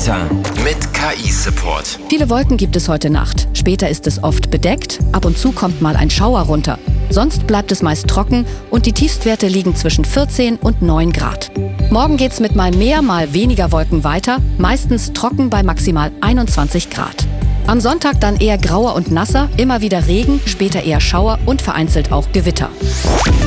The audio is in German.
Wetter mit KI-Support. Viele Wolken gibt es heute Nacht. Später ist es oft bedeckt, ab und zu kommt mal ein Schauer runter. Sonst bleibt es meist trocken und die Tiefstwerte liegen zwischen 14 und 9 Grad. Morgen geht's mit mal mehr, mal weniger Wolken weiter, meistens trocken bei maximal 21 Grad. Am Sonntag dann eher grauer und nasser, immer wieder Regen, später eher Schauer und vereinzelt auch Gewitter.